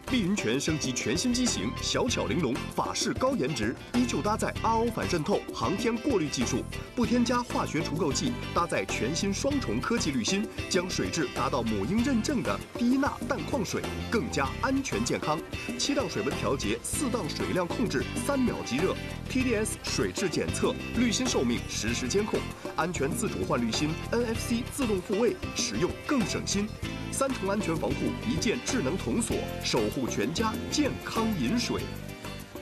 碧云泉升级全新机型，小巧玲珑，法式高颜值，依旧搭载 RO 反渗透航天过滤技术，不添加化学除垢剂，搭载全新双重科技滤芯，将水质达到母婴认证的低钠淡矿水，更加安全健康。7档水温调节，4档水量控制，3秒即热 ，TDS 水质检测，滤芯寿命实时监控，安全自主换滤芯 ，NFC 自动复位，使用更省心。3重安全防护，一键智能童锁，守护全家健康饮水。